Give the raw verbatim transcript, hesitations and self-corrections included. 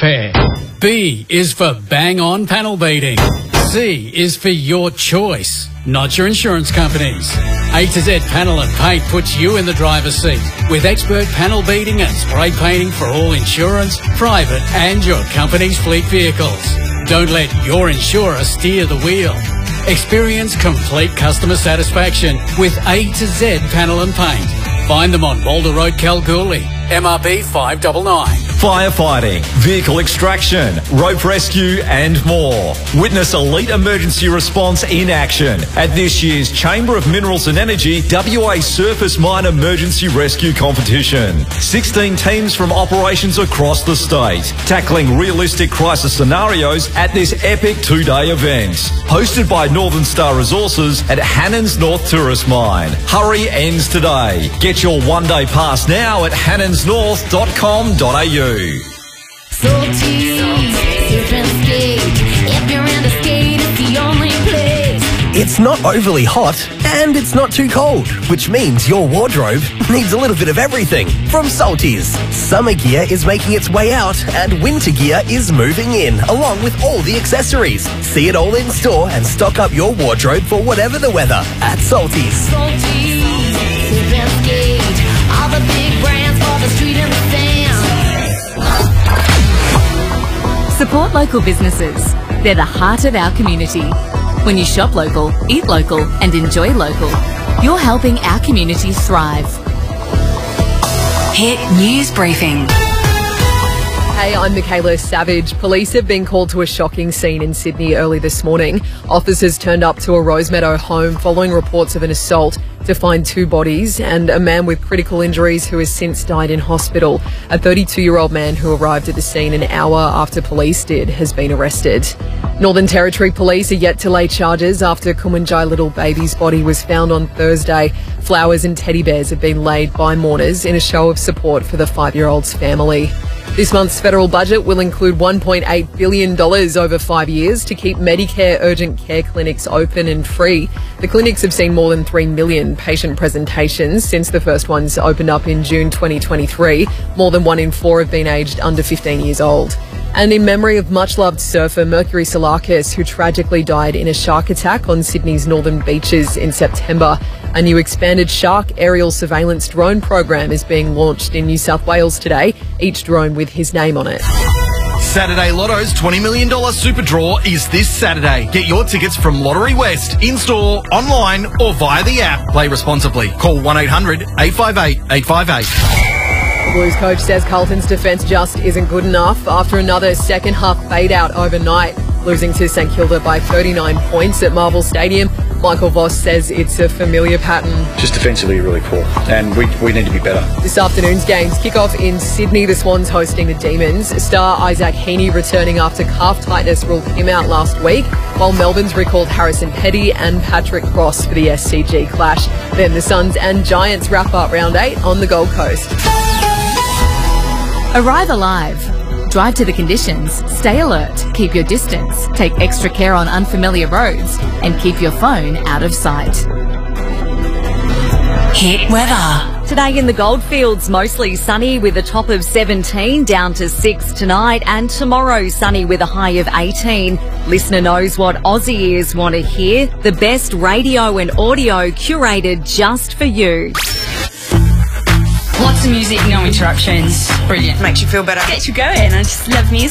repair. B is for bang on panel beating. C is for your choice, not your insurance company's. A to Z Panel and Paint puts you in the driver's seat with expert panel beating and spray painting for all insurance, private and your company's fleet vehicles. Don't let your insurer steer the wheel. Experience complete customer satisfaction with A to Z Panel and Paint. Find them on Boulder Road, Kalgoorlie. M R B five nine nine. Firefighting, vehicle extraction, rope rescue and more. Witness elite emergency response in action at this year's Chamber of Minerals and Energy W A Surface Mine Emergency Rescue Competition. sixteen teams from operations across the state, tackling realistic crisis scenarios at this epic two-day event. Hosted by Northern Star Resources at Hannans North Tourist Mine. Hurry ends today. Get your one-day pass now at hannans north dot com dot a u. Salty, surf and skate. If you're into skate, it's the only place. It's not overly hot and it's not too cold, which means your wardrobe needs a little bit of everything from Salties. Summer gear is making its way out and winter gear is moving in, along with all the accessories. See it all in store and stock up your wardrobe for whatever the weather at Salties. Salty, surf and skate. All the big brands for the street and the sand. Support local businesses. They're the heart of our community. When you shop local, eat local and enjoy local, you're helping our community thrive. Hit News Briefing. Hey, I'm Michaela Savage. Police have been called to a shocking scene in Sydney early this morning. Officers turned up to a Rosemeadow home following reports of an assault to find two bodies and a man with critical injuries who has since died in hospital. A thirty-two-year-old man who arrived at the scene an hour after police did has been arrested. Northern Territory Police are yet to lay charges after Kumanjai little baby's body was found on Thursday. Flowers and teddy bears have been laid by mourners in a show of support for the five-year-old's family. This month's federal budget will include one point eight billion dollars over five years to keep Medicare urgent care clinics open and free. The clinics have seen more than three million patient presentations since the first ones opened up in June twenty twenty-three. More than one in four have been aged under fifteen years old. And in memory of much-loved surfer Mercury Salakis, who tragically died in a shark attack on Sydney's northern beaches in September, a new expanded shark aerial surveillance drone program is being launched in New South Wales today, each drone with his name on it. Saturday Lotto's twenty million dollars Super Draw is this Saturday. Get your tickets from Lottery West, in-store, online or via the app. Play responsibly. Call one eight hundred eight five eight eight five eight. The Blues coach says Carlton's defence just isn't good enough after another second half fade out overnight, losing to St Kilda by thirty-nine points at Marvel Stadium. Michael Voss says it's a familiar pattern. Just defensively really poor, and we, we need to be better. This afternoon's games kick off in Sydney. The Swans hosting the Demons. Star Isaac Heaney returning after calf tightness ruled him out last week, while Melbourne's recalled Harrison Petty and Patrick Cross for the S C G clash. Then the Suns and Giants wrap up round eight on the Gold Coast. Arrive alive. Drive to the conditions, stay alert, keep your distance, take extra care on unfamiliar roads, and keep your phone out of sight. Hit weather. Today in the Goldfields, mostly sunny with a top of seventeen, down to six tonight, and tomorrow sunny with a high of eighteen. Listener knows what Aussie ears want to hear. The best radio and audio curated just for you. Lots of music, no interruptions. Brilliant. Makes you feel better. Gets you going. I just love music.